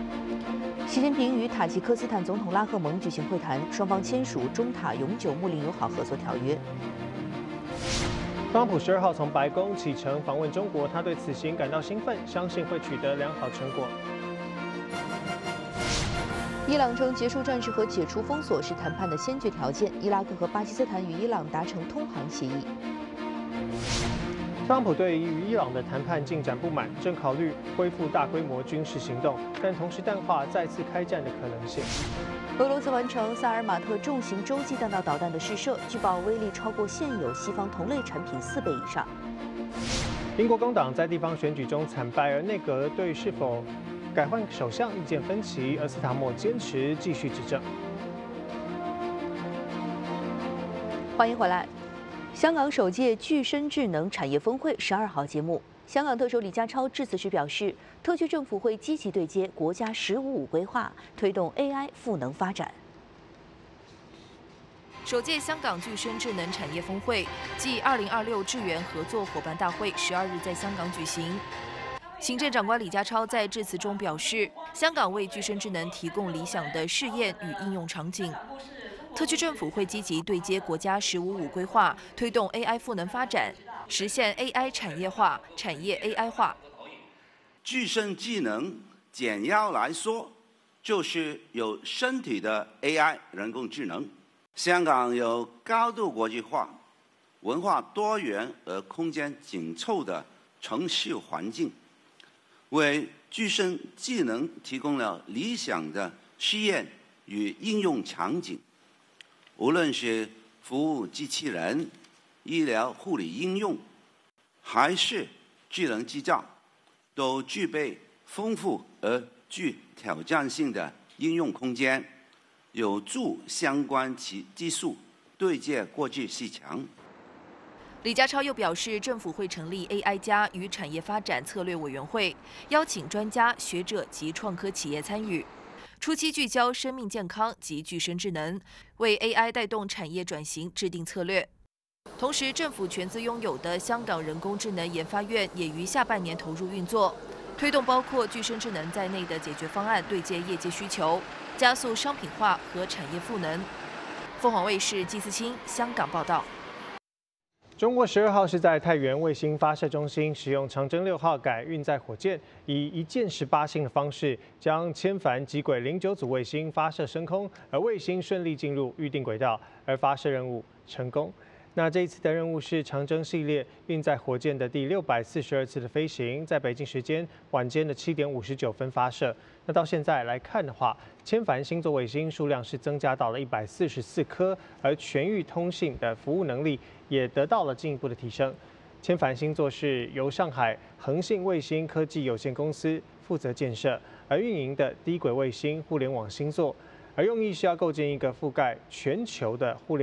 习近平与塔吉克斯坦总统拉赫蒙举行会谈，双方签署中塔永久睦邻友好合作条约。 特朗普12号从白宫启程访问中国，他对此行感到兴奋，相信会取得良好成果。 伊朗称，结束战事和解除封锁是谈判的先决条件。伊拉克和巴基斯坦与伊朗达成通航协议。 特朗普对于伊朗的谈判进展不满，正考虑恢复大规模军事行动，但同时淡化再次开战的可能性。 俄罗斯完成萨尔马特重型洲际弹道导弹的试射，据报威力超过现有西方同类产品4倍以上。 英国工党在地方选举中惨败，而内阁对是否改换首相意见分歧，而斯塔默坚持继续执政。 欢迎回来。香港首届具身智能产业峰会12号揭幕。香港特首李家超致辞时表示，特区政府会积极对接国家“15+5”规划，推动 AI 赋能发展。 首届香港具身智能产业峰会暨2026智源合作伙伴大会12日在香港举行。行政长官李家超在致辞中表示，香港为具身智能提供理想的试验与应用场景。特区政府会积极对接国家“15+5”规划，推动 AI 赋能发展，实现 AI 产业化、产业 AI 化。 具身智能简要来说，就是有身体的 AI 人工智能。香港有高度国际化、文化多元而空间紧凑的城市环境，为具身智能提供了理想的试验与应用场景。无论是服务机器人、医疗护理应用，还是智能制造，都具备丰富而具挑战性的应用空间，有助相关技术对接国际市场。 李家超又表示，政府会成立 AI+ 与产业发展策略委员会，邀请专家学者及创科企业参与。初期聚焦生命健康及具身智能，为 AI 带动产业转型制定策略。同时，政府全资拥有的香港人工智能研发院也于下半年投入运作，推动包括具身智能在内的解决方案对接业界需求，加速商品化和产业赋能。凤凰卫视季思清香港报道。 中国12号是在太原卫星发射中心使用长征6号改运载火箭，以一箭18星的方式将千帆极轨09组卫星发射升空，而卫星顺利进入预定轨道，而发射任务成功。那这一次的任务是长征系列运载火箭的第642次的飞行，在北京时间晚间的7点59分发射。那到现在来看的话，千帆星座卫星数量是增加到了144颗，而全域通信的服务能力也得到了进一步的提升。千帆星座是由上海恒信卫星科技有限公司负责建设而运营的低轨卫星互联网星座，而用意是要构建一个覆盖全球的互联